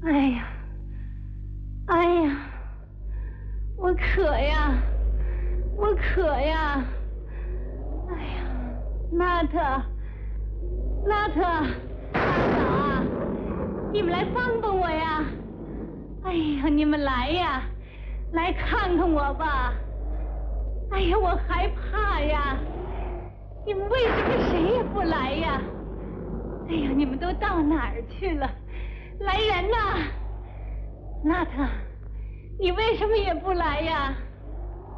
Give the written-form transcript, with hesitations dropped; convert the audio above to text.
哎呀，哎呀，我渴呀，我渴呀！哎呀，娜特，娜特，大嫂啊，你们来帮帮我呀！哎呀，你们来呀，来看看我吧！哎呀，我害怕呀！你们为什么谁也不来呀？哎呀，你们都到哪儿去了？来人呐！娜特，你为什么也不来呀？